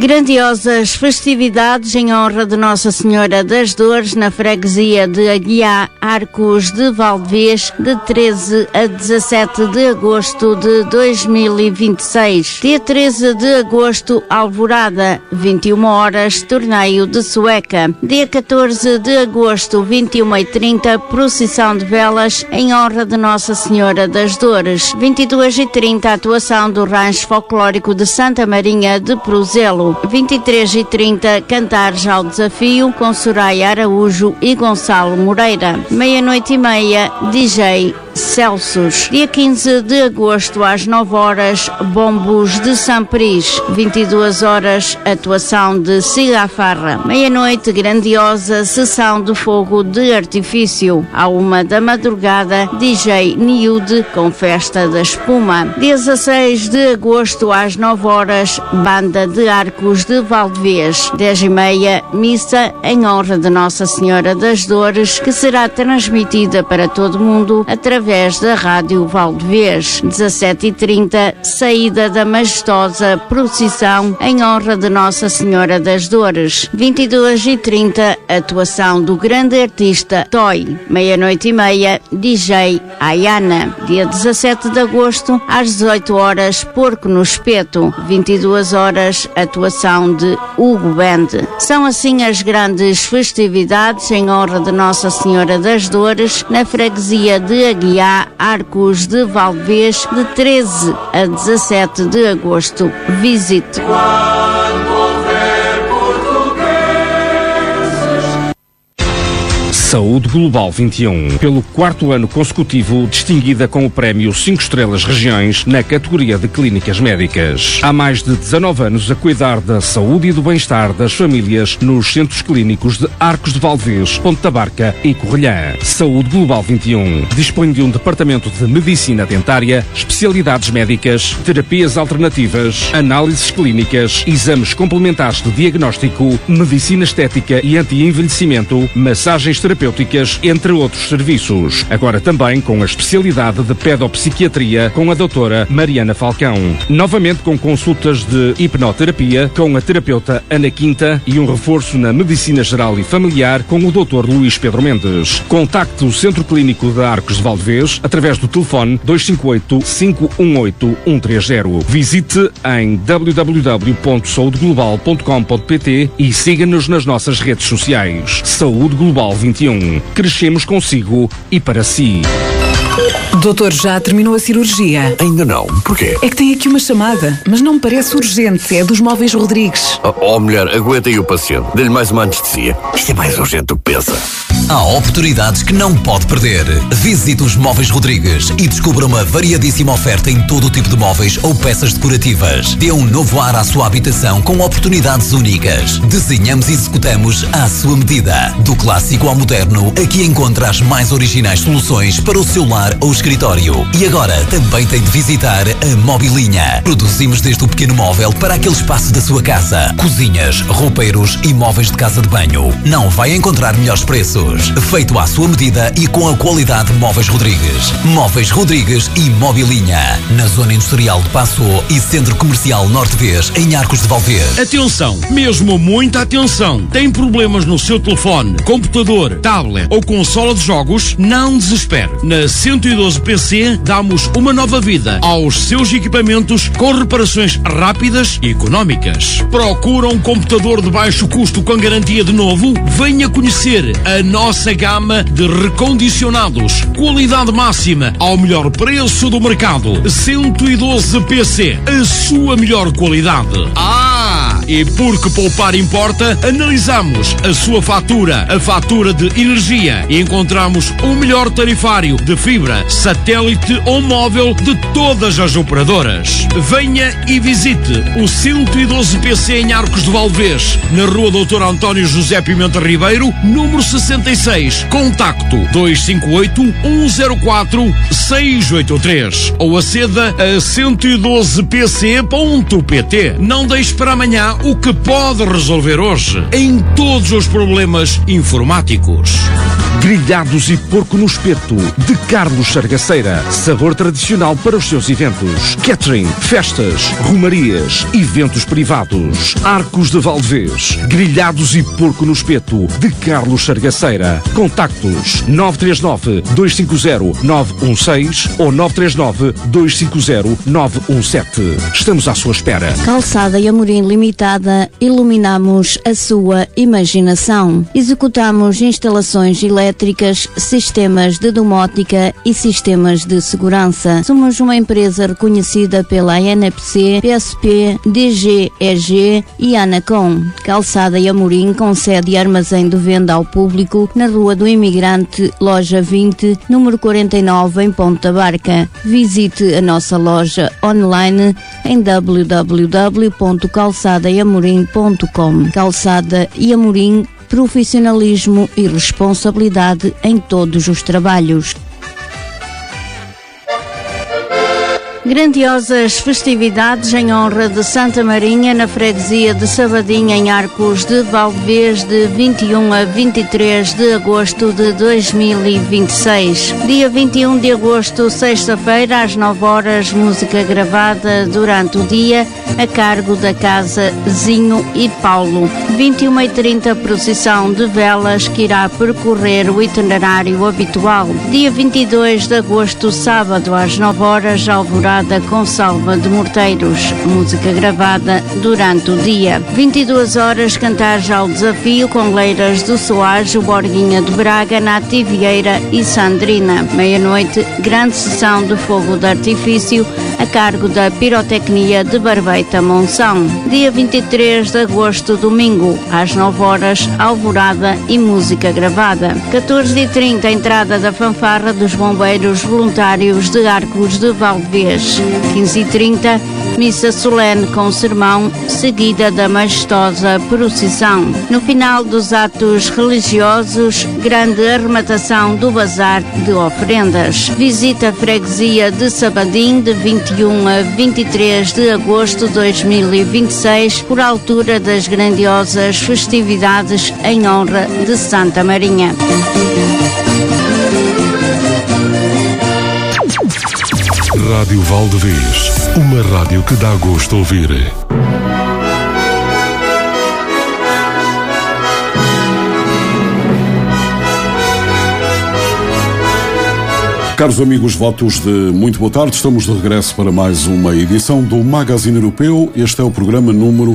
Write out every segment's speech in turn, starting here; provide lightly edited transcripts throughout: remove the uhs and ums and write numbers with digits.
Grandiosas festividades em honra de Nossa Senhora das Dores na freguesia de Aguiar, Arcos de Valdevez, de 13 a 17 de agosto de 2026. Dia 13 de agosto, Alvorada, 21 horas, torneio de sueca. Dia 14 de agosto, 21h30, procissão de velas em honra de Nossa Senhora das Dores. 22h30, atuação do rancho folclórico de Santa Marinha de Pruzelo. 23h30, cantares ao desafio com Soraya Araújo e Gonçalo Moreira. 00:30, DJ Celsos. Dia 15 de agosto, às 9 horas, Bombos de Sampris. 22 horas, atuação de Cigafarra. 00:00, grandiosa sessão de fogo de artifício. À 1 da madrugada, DJ Niude com festa da espuma. 16 de agosto, às 9 horas, Banda de Arcos de Valdevez. 10:30, missa em honra de Nossa Senhora das Dores, que será transmitida para todo mundo através da Rádio Valdevez. 17h30, saída da majestosa procissão em honra de Nossa Senhora das Dores. 22h30, atuação do grande artista Toy. 00:30, DJ Ayana. Dia 17 de agosto, às 18 horas, Porco no Espeto. 22 horas, atuação de Hugo Band. São assim as grandes festividades em honra de Nossa Senhora das Dores na freguesia de Aguiar, Arcos de Valdevez, de 13 a 17 de agosto. Visite. Saúde Global 21, pelo 4º ano consecutivo, distinguida com o prémio 5 estrelas regiões na categoria de clínicas médicas. Há mais de 19 anos a cuidar da saúde e do bem-estar das famílias nos centros clínicos de Arcos de Valdevez, Ponta Barca e Correlhã. Saúde Global 21 dispõe de um departamento de medicina dentária, especialidades médicas, terapias alternativas, análises clínicas, exames complementares de diagnóstico, medicina estética e anti-envelhecimento, massagens terapêuticas, entre outros serviços. Agora também com a especialidade de pedopsiquiatria com a doutora Mariana Falcão. Novamente com consultas de hipnoterapia com a terapeuta Ana Quinta e um reforço na medicina geral e familiar com o doutor Luís Pedro Mendes. Contacte o Centro Clínico de Arcos de Valdevez através do telefone 258-518-130. Visite em www.saudeglobal.com.pt e siga-nos nas nossas redes sociais. Saúde Global 21. Crescemos consigo e para si. Doutor, já terminou a cirurgia? Ainda não. Porquê? É que tem aqui uma chamada, mas não me parece urgente. É dos Móveis Rodrigues. Oh, mulher, aguenta aí o paciente. Dê-lhe mais uma anestesia. Isto é mais urgente do que pensa. Há oportunidades que não pode perder. Visite os Móveis Rodrigues e descubra uma variadíssima oferta em todo o tipo de móveis ou peças decorativas. Dê um novo ar à sua habitação com oportunidades únicas. Desenhamos e executamos à sua medida. Do clássico ao moderno, aqui encontra as mais originais soluções para o seu lar ou escritório. E agora também tem de visitar a Mobilinha. Produzimos desde o pequeno móvel para aquele espaço da sua casa. Cozinhas, roupeiros e móveis de casa de banho. Não vai encontrar melhores preços. Feito à sua medida e com a qualidade Móveis Rodrigues. Móveis Rodrigues e Mobilinha. Na Zona Industrial de Passau e Centro Comercial Norte Vez, em Arcos de Valdevez. Atenção, mesmo muita atenção. Tem problemas no seu telefone, computador, tablet ou consola de jogos? Não desespere. Na 112 PC damos uma nova vida aos seus equipamentos com reparações rápidas e económicas. Procura um computador de baixo custo com garantia de novo? Venha conhecer a nossa gama de recondicionados. Qualidade máxima ao melhor preço do mercado. 112 PC, a sua melhor qualidade. E porque poupar importa, analisamos a sua fatura, a fatura de energia, e encontramos o melhor tarifário de fibra, satélite ou móvel de todas as operadoras. Venha e visite o 112 PC em Arcos de Valdevez, na Rua Doutor António José Pimenta Ribeiro, número 66. Contacto 258-104-683 ou aceda a 112pc.pt. Não deixe para amanhã o que pode resolver hoje em todos os problemas informáticos. Grelhados e porco no espeto, de Carlos Sargaceira. Sabor tradicional para os seus eventos. Catering, festas, romarias, eventos privados. Arcos de Valdevez. Grelhados e porco no espeto, de Carlos Sargaceira. Contactos 939-250-916 ou 939-250-917. Estamos à sua espera. Calçada e Amorim Limitada, iluminamos a sua imaginação. Executamos instalações elétricas, sistemas de domótica e sistemas de segurança. Somos uma empresa reconhecida pela ANPC, PSP, DGEG e Anacom. Calçada e Amorim, com sede e armazém de venda ao público na Rua do Imigrante, loja 20, número 49, em Ponta Barca. Visite a nossa loja online em www.calçadaeamorim.com. Calçada e Amorim, profissionalismo e responsabilidade em todos os trabalhos. Grandiosas festividades em honra de Santa Marinha na freguesia de Sabadinha, em Arcos de Valdevez, de 21 a 23 de agosto de 2026. Dia 21 de agosto, sexta-feira, às 9 horas, música gravada durante o dia, a cargo da Casa Zinho e Paulo. 21h30, procissão de velas que irá percorrer o itinerário habitual. Dia 22 de agosto, sábado, às 9 horas, alvorada com salva de morteiros, música gravada durante o dia. 22 horas, cantar já ao desafio com Leiras do Soares, Borguinha de Braga, Nati Vieira e Sandrina. Meia-noite, grande sessão de fogo de artifício a cargo da Pirotecnia de Barbeita Monção. Dia 23 de agosto, domingo, às 9 horas, alvorada e música gravada. 14h30, entrada da fanfarra dos bombeiros voluntários de Arcos de Valdevez. 15h30, missa solene com sermão, seguida da majestosa procissão. No final dos atos religiosos, grande arrematação do bazar de oferendas. Visita a freguesia de Sabadim de 21 a 23 de agosto de 2026, por altura das grandiosas festividades em honra de Santa Marinha. Rádio Valdevez, uma rádio que dá gosto de ouvir. Caros amigos, votos de muito boa tarde. Estamos de regresso para mais uma edição do Magazine Europeu. Este é o programa número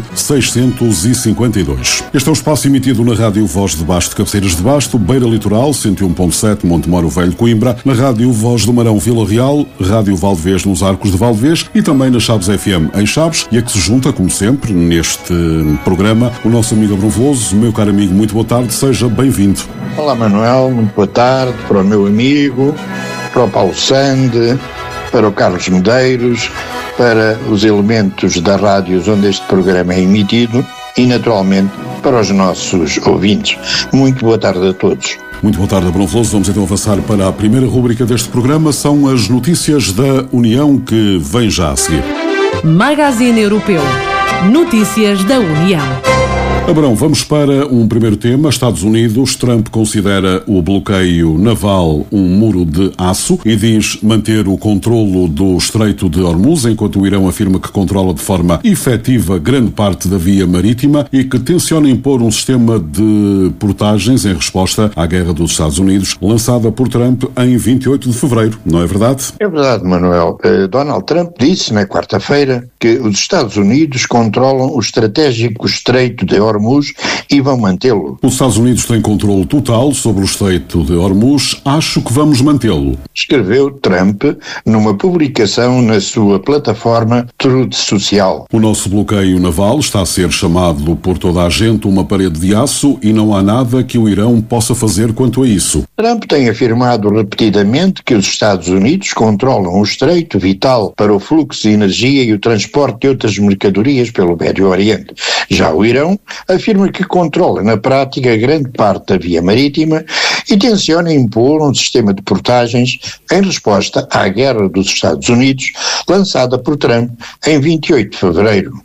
652. Este é o espaço emitido na Rádio Voz de Basto de Cabeceiras de Basto, Beira Litoral, 101.7, Montemoro Velho, Coimbra, na Rádio Voz do Marão, Vila Real, Rádio Valdevez nos Arcos de Valdevez e também na Chaves FM em Chaves, e a que se junta, como sempre, neste programa, o nosso amigo Abrão Veloso. Meu caro amigo, muito boa tarde, seja bem-vindo. Olá Manuel, muito boa tarde para o meu amigo, para o Paulo Sande, para o Carlos Medeiros, para os elementos da rádio onde este programa é emitido e, naturalmente, para os nossos ouvintes. Muito boa tarde a todos. Muito boa tarde, Abrão Veloso. Vamos então avançar para a primeira rúbrica deste programa. São as notícias da União, que vem já a seguir. Magazine Europeu. Notícias da União. Abrão, vamos para um primeiro tema. Estados Unidos. Trump considera o bloqueio naval um muro de aço e diz manter o controlo do Estreito de Hormuz, enquanto o Irão afirma que controla de forma efetiva grande parte da via marítima e que tenciona impor um sistema de portagens em resposta à guerra dos Estados Unidos, lançada por Trump em 28 de fevereiro. Não é verdade? É verdade, Manuel. Donald Trump disse na quarta-feira que os Estados Unidos controlam o estratégico Estreito de Hormuz e vão mantê-lo. Os Estados Unidos têm controle total sobre o Estreito de Hormuz. Acho que vamos mantê-lo, escreveu Trump numa publicação na sua plataforma Truth Social. O nosso bloqueio naval está a ser chamado por toda a gente uma parede de aço e não há nada que o Irão possa fazer quanto a isso. Trump tem afirmado repetidamente que os Estados Unidos controlam o Estreito, vital para o fluxo de energia e o transporte de outras mercadorias pelo Médio Oriente. Já o Irão afirma que controla na prática grande parte da via marítima e tenciona impor um sistema de portagens em resposta à guerra dos Estados Unidos, lançada por Trump em 28 de fevereiro.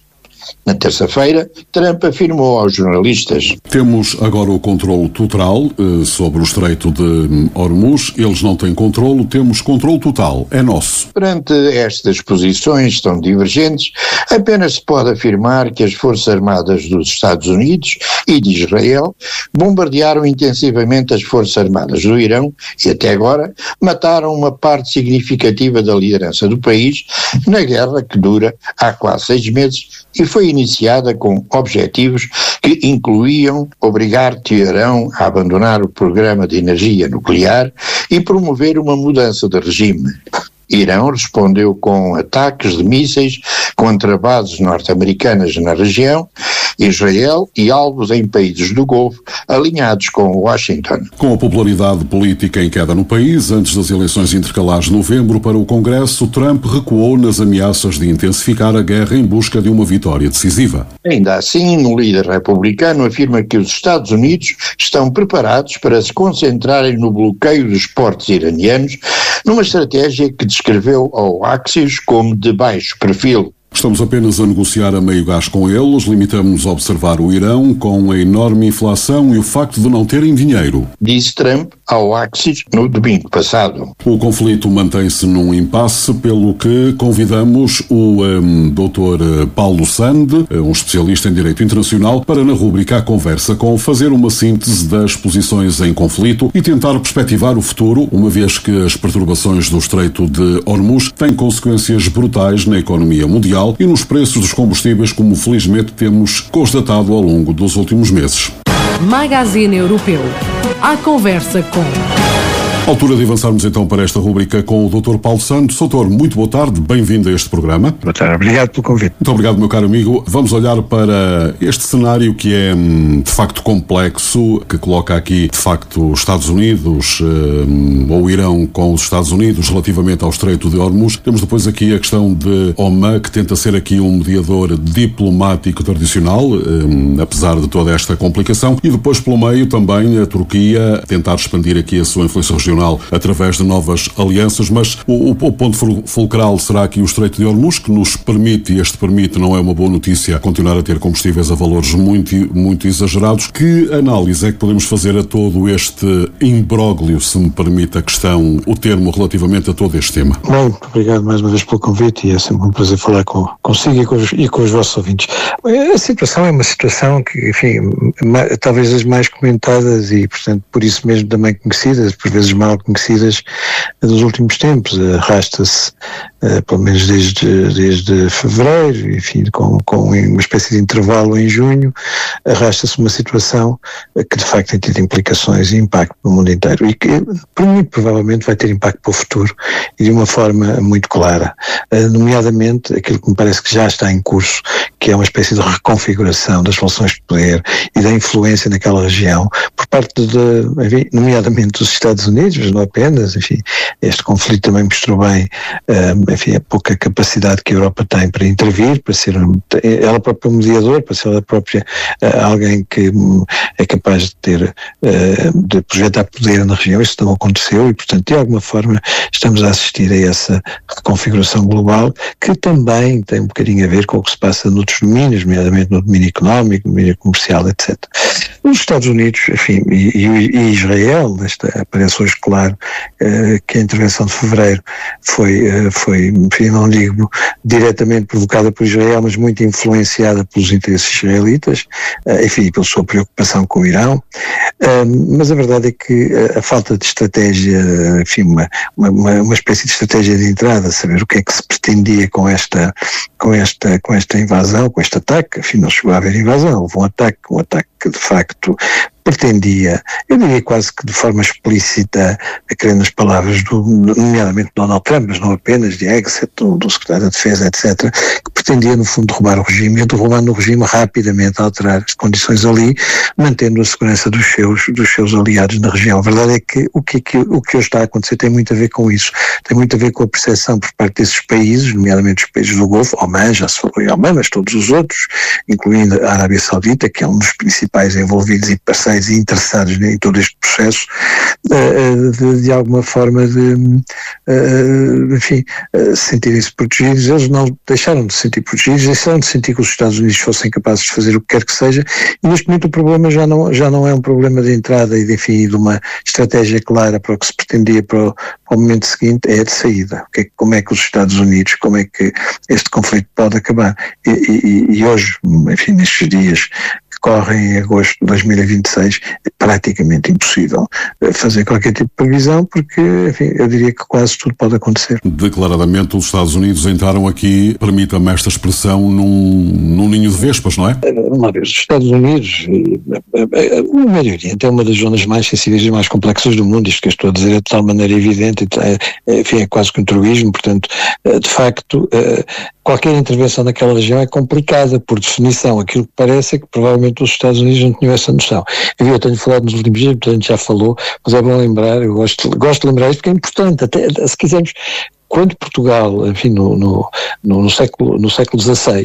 Na terça-feira, Trump afirmou aos jornalistas: temos agora o controle total sobre o Estreito de Hormuz. Eles não têm controle, temos controle total. É nosso. Perante estas posições tão divergentes, apenas se pode afirmar que as Forças Armadas dos Estados Unidos e de Israel bombardearam intensivamente as Forças Armadas do Irão e, até agora, mataram uma parte significativa da liderança do país na guerra que dura há quase 6 meses e foi iniciada com objetivos que incluíam obrigar Teherão a abandonar o programa de energia nuclear e promover uma mudança de regime. Irão respondeu com ataques de mísseis contra bases norte-americanas na região, Israel e alvos em países do Golfo alinhados com Washington. Com a popularidade política em queda no país, antes das eleições intercalares de novembro para o Congresso, Trump recuou nas ameaças de intensificar a guerra em busca de uma vitória decisiva. Ainda assim, o líder republicano afirma que os Estados Unidos estão preparados para se concentrarem no bloqueio dos portos iranianos, numa estratégia que descreveu ao Axios como de baixo perfil. Estamos apenas a negociar a meio gás com eles, limitamos-nos a observar o Irão com a enorme inflação e o facto de não terem dinheiro, disse Trump ao Axios no domingo passado. O conflito mantém-se num impasse, pelo que convidamos o Dr. Paulo Sande, um especialista em Direito Internacional, para na rúbrica A Conversa com fazer uma síntese das posições em conflito e tentar perspectivar o futuro, uma vez que as perturbações do Estreito de Hormuz têm consequências brutais na economia mundial e nos preços dos combustíveis, como felizmente temos constatado ao longo dos últimos meses. Magazine Europeu. À conversa com... Altura de avançarmos então para esta rubrica com o Dr. Paulo Santos. Doutor, muito boa tarde, bem-vindo a este programa. Boa tarde, obrigado pelo convite. Muito obrigado, meu caro amigo. Vamos olhar para este cenário que é de facto complexo, que coloca aqui de facto os Estados Unidos ou o Irão com os Estados Unidos relativamente ao Estreito de Hormuz. Temos depois aqui a questão de Oman, que tenta ser aqui um mediador diplomático tradicional, apesar de toda esta complicação, e depois pelo meio também a Turquia tentar expandir aqui a sua influência regional através de novas alianças, mas o ponto fulcral será aqui o Estreito de Hormuz, que nos permite, e este permite não é uma boa notícia, continuar a ter combustíveis a valores muito exagerados. Que análise é que podemos fazer a todo este imbróglio, se me permite a questão, o termo, relativamente a todo este tema? Bem, muito obrigado mais uma vez pelo convite, e é sempre um prazer falar consigo e com os vossos ouvintes. A situação é uma situação que, enfim, talvez as mais comentadas e, portanto, por isso mesmo também conhecidas, por vezes mal conhecidas dos últimos tempos. Arrasta-se, pelo menos desde fevereiro, enfim, com uma espécie de intervalo em junho, arrasta-se uma situação que de facto tem tido implicações e impacto no mundo inteiro e que muito provavelmente vai ter impacto para o futuro e de uma forma muito clara, nomeadamente aquilo que me parece que já está em curso, que é uma espécie de reconfiguração das relações de poder e da influência naquela região por parte enfim, nomeadamente dos Estados Unidos, mas não apenas. Enfim, este conflito também mostrou bem, enfim, a pouca capacidade que a Europa tem para intervir, para ser ela própria um mediador, para ser ela própria alguém que é capaz de projetar poder na região. Isso não aconteceu e, portanto, de alguma forma estamos a assistir a essa reconfiguração global, que também tem um bocadinho a ver com o que se passa noutros domínios, nomeadamente no domínio económico, no domínio comercial, etc. Os Estados Unidos, enfim, e Israel, aparece hoje claro que a intervenção de fevereiro foi, enfim, não digo diretamente provocada por Israel, mas muito influenciada pelos interesses israelitas, enfim, pela sua preocupação com o Irão, mas a verdade é que a falta de estratégia, enfim, uma espécie de estratégia de entrada, saber o que é que se pretendia com esta invasão, com este ataque. Enfim, não chegou a haver invasão, houve um ataque que de facto pretendia, eu diria quase que de forma explícita, a crer nas palavras nomeadamente de Donald Trump, mas não apenas, de Exet, do secretário da Defesa, etc., que pretendia no fundo derrubar o regime, e derrubando o regime rapidamente, alterar as condições ali, mantendo a segurança dos seus aliados na região. A verdade é que o que hoje está a acontecer tem muito a ver com isso, tem muito a ver com a percepção por parte desses países, nomeadamente os países do Golfo, Oman, já se falou em Oman, mas todos os outros, incluindo a Arábia Saudita, que é um dos principais envolvidos e parceiros locais e interessados em todo este processo, de alguma forma sentirem-se protegidos. Eles não deixaram de se sentir protegidos, deixaram de sentir que os Estados Unidos fossem capazes de fazer o que quer que seja, e neste momento o problema já não é um problema de entrada e de uma estratégia clara para o que se pretendia para o momento seguinte, é de saída. Como é que os Estados Unidos, como é que este conflito pode acabar? E hoje, enfim, nestes dias que correm em agosto de 2026, é praticamente impossível fazer qualquer tipo de previsão, porque, enfim, eu diria que quase tudo pode acontecer. Declaradamente, os Estados Unidos entraram aqui, permita-me esta expressão, num ninho de vespas, não é? Uma vez, os Estados Unidos, o Médio Oriente é uma das zonas mais sensíveis e mais complexas do mundo. Isto que eu estou a dizer é de tal maneira evidente, enfim, é quase que um truísmo. Portanto, de facto, qualquer intervenção naquela região é complicada, por definição. Aquilo que parece é que provavelmente os Estados Unidos não tinham essa noção. Eu tenho falado nos últimos dias, portanto já falou, mas é bom lembrar, eu gosto de lembrar isto porque é importante, até se quisermos. Quando Portugal, enfim, no século XVI,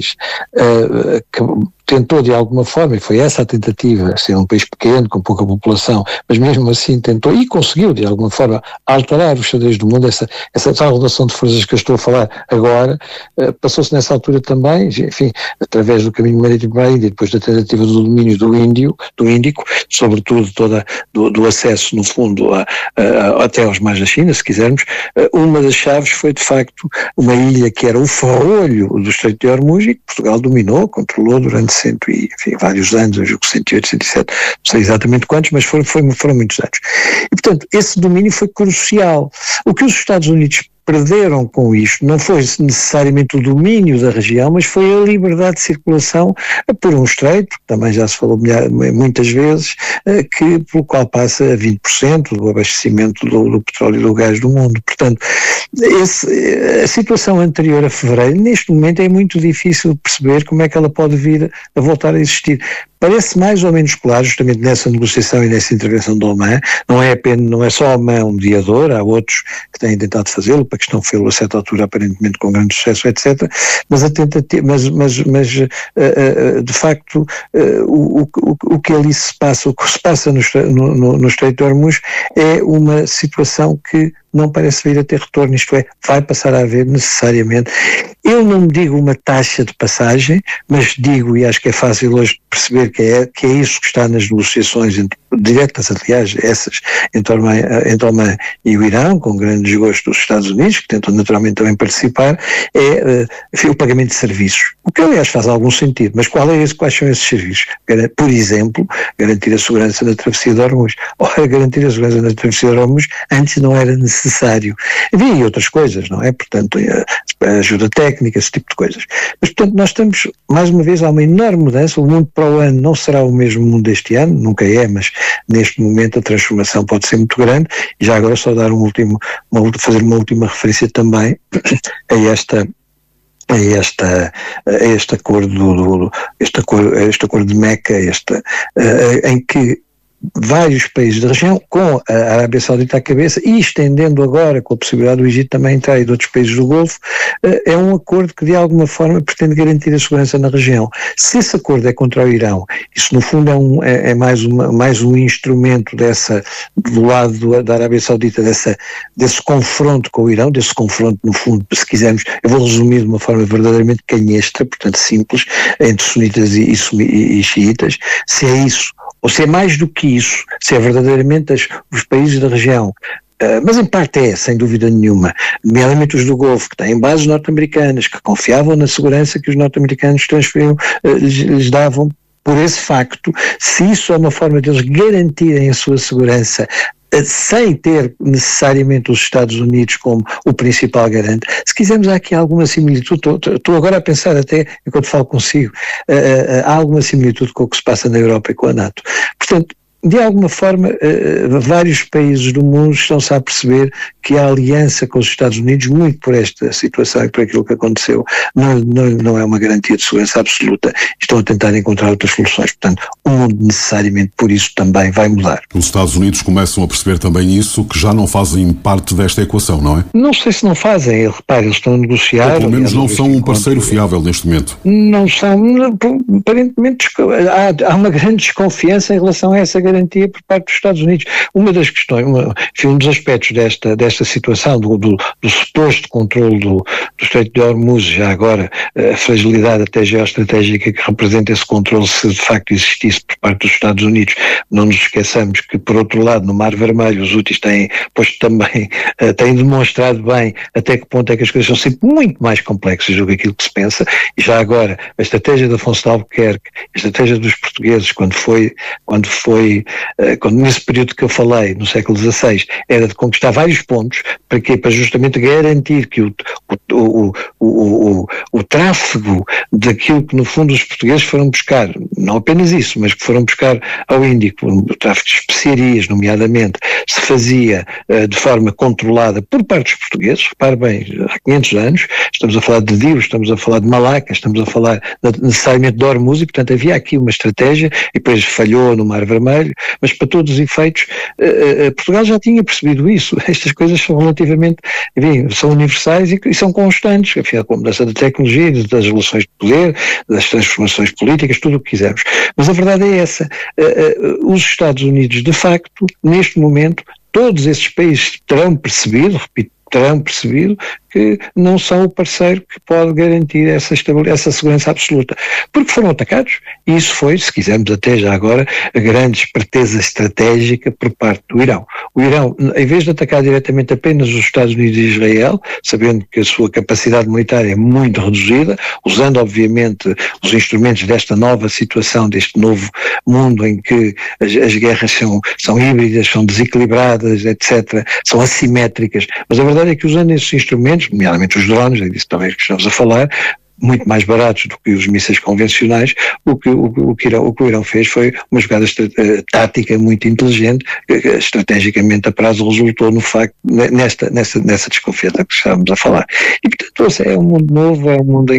tentou de alguma forma, e foi essa a tentativa, ser um país pequeno, com pouca população, mas mesmo assim tentou e conseguiu de alguma forma alterar os xadrez do mundo, essa tal relação de forças que eu estou a falar agora, passou-se nessa altura também, enfim, através do caminho marítimo para a Índia, depois da tentativa do domínio do Índico, sobretudo do acesso, no fundo, até aos mares da China, se quisermos. Uma das chaves foi, de facto, uma ilha que era o ferrolho do Estreito de Hormuz e que Portugal dominou, controlou durante vários anos, eu julgo 108, 107, não sei exatamente quantos, mas foram muitos anos. E, portanto, esse domínio foi crucial. O que os Estados Unidos perderam com isto não foi necessariamente o domínio da região, mas foi a liberdade de circulação por um estreito, também já se falou muitas vezes, pelo qual passa 20% do abastecimento do petróleo e do gás do mundo. Portanto, a situação anterior a fevereiro, neste momento é muito difícil perceber como é que ela pode vir a voltar a existir. Parece mais ou menos claro, justamente nessa negociação e nessa intervenção do Oman, não é só Oman um mediador, há outros que têm tentado fazê-lo, para a questão fê-lo a certa altura aparentemente com grande sucesso, etc. Mas a tentativa, de facto, o que ali se passa, o que se passa no Estreito de Hormuz é uma situação que não parece vir a ter retorno, isto é, vai passar a haver necessariamente. Eu não digo uma taxa de passagem, mas digo, e acho que é fácil hoje perceber que é isso que está nas negociações diretas, aliás, essas entre Oman e o Irão, com grande desgosto dos Estados Unidos, que tentam naturalmente também participar, é o pagamento de serviços. O que, aliás, faz algum sentido, mas quais são esses serviços? Por exemplo, garantir a segurança na travessia de Hormuz. Ora, garantir a segurança na travessia de Hormuz antes não era necessário. Havia outras coisas, não é? Portanto, ajuda técnica, esse tipo de coisas. Mas, portanto, nós estamos, mais uma vez, há uma enorme mudança. O mundo para o ano não será o mesmo mundo deste ano, nunca é, mas neste momento a transformação pode ser muito grande. E já agora só dar fazer uma última referência também a este acordo de Meca, em que vários países da região, com a Arábia Saudita à cabeça e estendendo agora com a possibilidade do Egito também entrar e de outros países do Golfo, é um acordo que de alguma forma pretende garantir a segurança na região. Se esse acordo é contra o Irão, isso no fundo é mais um instrumento do lado da Arábia Saudita, desse confronto com o Irão, desse confronto no fundo, se quisermos, eu vou resumir de uma forma verdadeiramente canhestra, portanto simples, entre sunitas e xiitas. Se é isso, ou se é mais do que isso, se é verdadeiramente os países da região, mas em parte sem dúvida nenhuma, nomeadamente os do Golfo, que têm bases norte-americanas, que confiavam na segurança que os norte-americanos lhes davam por esse facto, se isso é uma forma de eles garantirem a sua segurança sem ter necessariamente os Estados Unidos como o principal garante. Se quisermos, há aqui alguma similitude, estou agora a pensar até enquanto falo consigo, há alguma similitude com o que se passa na Europa e com a NATO. Portanto, de alguma forma, vários países do mundo estão-se a perceber que a aliança com os Estados Unidos, muito por esta situação e por aquilo que aconteceu, não é uma garantia de segurança absoluta. Estão a tentar encontrar outras soluções. Portanto, o mundo necessariamente por isso também vai mudar. Os Estados Unidos começam a perceber tambem isso, que já não fazem parte desta equação, não é? Não sei se não fazem. Repare, eles estão a negociar. Ou pelo menos não são um parceiro fiável neste momento. Não são. Aparentemente, há uma grande desconfiança em relação a essa garantia. garantia por parte dos Estados Unidos. Uma das questões, um dos aspectos desta situação, do suposto controle do Estreito de Hormuz, já agora a fragilidade até geoestratégica que representa esse controle, se de facto existisse por parte dos Estados Unidos. Não nos esqueçamos que, por outro lado, no Mar Vermelho, os Houthis têm demonstrado bem até que ponto é que as coisas são sempre muito mais complexas do que aquilo que se pensa, e já agora a estratégia de Afonso de Albuquerque, a estratégia dos portugueses, quando nesse período que eu falei, no século XVI, era de conquistar vários pontos, para quê? Para justamente garantir que o tráfego daquilo que no fundo os portugueses foram buscar, não apenas isso, mas que foram buscar ao Índico, o tráfego de especiarias, nomeadamente, se fazia de forma controlada por parte dos portugueses. Repare bem, há 500 anos, estamos a falar de Dios, estamos a falar de Malaca, estamos a falar necessariamente de Hormuz, e portanto havia aqui uma estratégia, e depois falhou no Mar Vermelho, mas para todos os efeitos, Portugal já tinha percebido isso. Estas coisas são relativamente, enfim, são universais e são constantes, afinal, com a mudança da tecnologia, das relações de poder, das transformações políticas, tudo o que quisermos. Mas a verdade é essa, os Estados Unidos, de facto, neste momento, todos esses países terão percebido que não são o parceiro que pode garantir essa segurança absoluta, porque foram atacados, e isso foi, se quisermos até já agora, a grande esperteza estratégica por parte do Irão. O Irão, em vez de atacar diretamente apenas os Estados Unidos e Israel, sabendo que a sua capacidade militar é muito reduzida, usando obviamente os instrumentos desta nova situação, deste novo mundo em que as guerras são híbridas, são desequilibradas, etc., são assimétricas, mas a verdade é que usando esses instrumentos, nomeadamente os drones, é disso também que estamos a falar, muito mais baratos do que os mísseis convencionais, o que o Irão fez foi uma jogada tática muito inteligente, que estrategicamente a prazo resultou no facto, nessa desconfiança que estávamos a falar. E portanto, é um mundo novo, é um mundo em